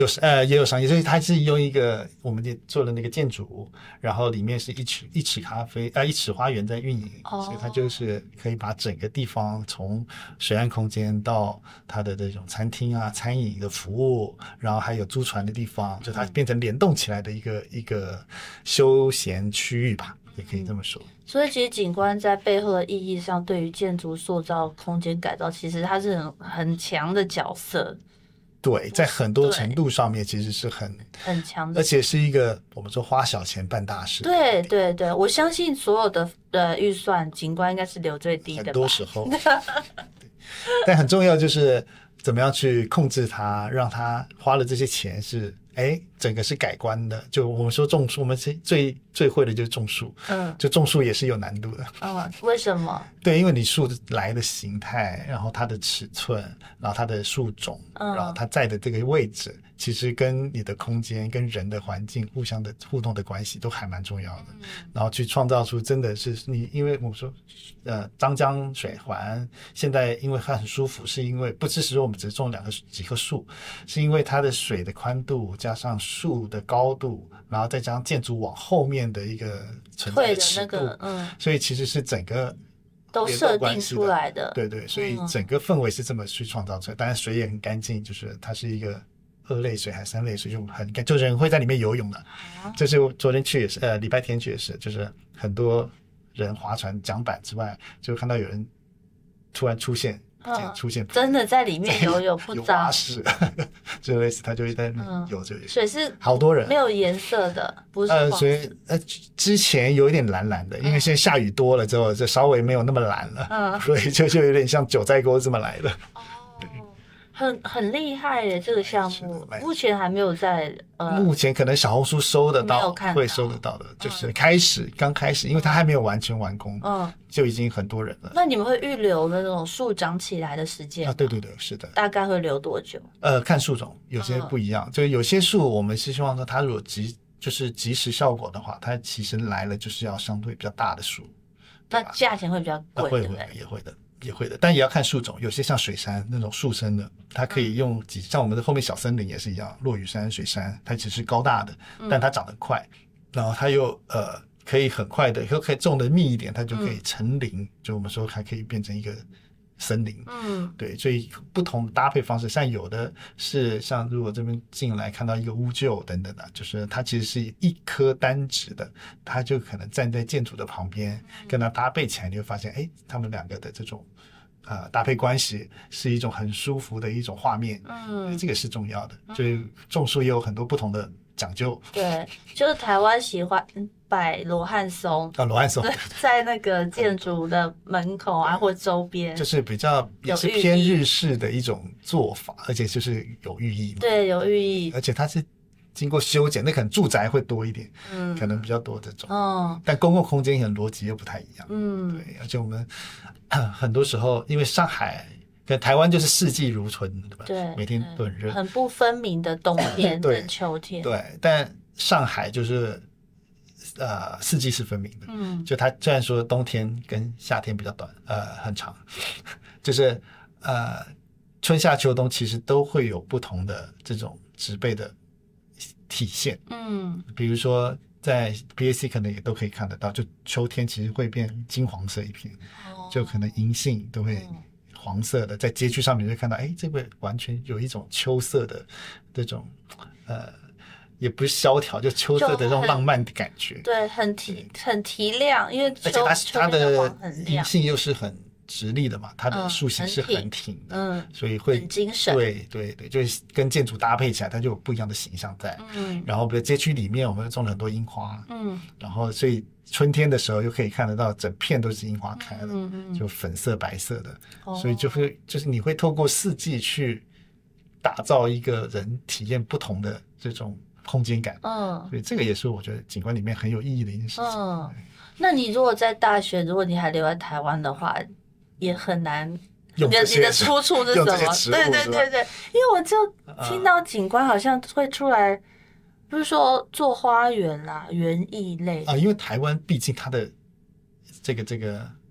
也有商业，所以它是用一个我们做的那个建筑，然后里面是一尺一尺花园在运营，所以它就是可以把整个地方从水岸空间到它的这种餐厅啊、餐饮的服务，然后还有租船的地方，就它变成联动起来的一个休闲区域吧，也可以这么说。 所以其实景观在背后的意义上，对于建筑塑造、空间改造，其实它是很强的角色。 对，在很多程度上面其实是很强的， 而且是一个我们说花小钱办大事。 对对对，我相信所有的预算景观应该是留最低的吧， 很多时候但很重要就是怎么样去控制它，让它花了这些钱是整个是改观的。就我们说种树，我们最会的就是种树，就种树也是有难度的。 为什么？ 对，因为你树来的形态，然后它的尺寸，然后它的树种，然后它在的这个位置，其实跟你的空间跟人的环境互相的互动的关系都还蛮重要的。然后去创造出真的是你，因为我们说张江水环现在因为它很舒服，是因为不只是说我们只是种几棵树，是因为它的水的宽度加上树的高度，然后再加上建筑往后面的一个存在的尺度，所以其实是整个都设定出来的。 对对，所以整个氛围是这么去创造出来。当然水也很干净，就是它是一个2类水还是3类水，就很干，就人会在里面游泳的。这是我昨天去也是，礼拜天去也是，就是很多人划船桨板之外，就看到有人突然出现真的在里面游泳，不脏， 有蛙式就类似他就会在那游着， 水是好多人， 没有颜色的，不是黄色。 水之前有一点蓝蓝的，因为现在下雨多了之后，就稍微没有那么蓝了，所以就有点像九寨沟这么来的。 很厉害耶，这个项目目前还没有在目前可能小红书收得到，会收得到的，就是刚开始，因为它还没有完全完工，就已经很多人了。 那你们会预留那种树长起来的时间吗？ 对对对，是的。 大概会留多久？ 看树种，有些不一样，就有些树我们是希望说它如果就是即时效果的话，它其实来了就是要相对比较大的树， 那价钱会比较贵，对不对？ 也会的，但也要看树种。有些像水杉那种树生的，它可以用像我们的后面小森林也是一样，落羽杉、水杉，它只是高大的，但它长得快，然后它又可以很快的，可以种的密一点，它就可以成林，就我们说还可以变成一个森林。对，所以不同的搭配方式，像有的是像如果这边进来看到一个乌桕等等的，就是它其实是一棵单植的，它就可能站在建筑的旁边，跟它搭配起来，你会发现他们两个的这种搭配关系是一种很舒服的一种画面。这个是重要的，就是种树也有很多不同的讲究。 对，就是台湾喜欢摆罗汉松罗汉松在那个建筑的门口啊或周边， 就是比较也是偏日式的一种做法，而且就是有寓意。 对，有寓意，而且它是经过修剪，那可能住宅会多一点，可能比较多这种。但公共空间可能逻辑又不太一样。对，而且我们很多时候因为上海跟台湾就是四季如春，对吧？ 对， 每天都很热， 很不分明的冬天跟秋天。 对，但上海就是四季是分明的。就它虽然说冬天跟夏天比较短，很长，就是春夏秋冬其实都会有不同的这种植被的体现。比如说在 BAC 可能也都可以看得到，就秋天其实会变金黄色一片，就可能银杏都会黄色的，在街区上面就看到，这个完全有一种秋色的这种也不是萧条，就秋色的这种浪漫的感觉。 对，很提亮，因为而且它的银杏又是很直立的嘛，它的树形是很挺的，所以会很精神。 对对对，就是跟建筑搭配起来，它就有不一样的形象在。然后比如街区里面我们种了很多樱花，然后所以春天的时候又可以看得到整片都是樱花开的，就粉色白色的，所以就是你会透过四季去打造一个人体验不同的这种空间感。所以这个也是我觉得景观里面很有意义的一件事情。 那你如果在大学，如果你还留在台湾的话，也很难。你的出处是什么？对对对对，因为我就听到景观好像会出来，不是说做花园啦、园艺类因为台湾毕竟它的这个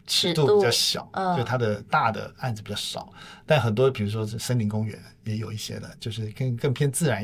尺度比较小，就它的大的案子比较少。但很多比如说森林公园也有一些的，就是更偏自然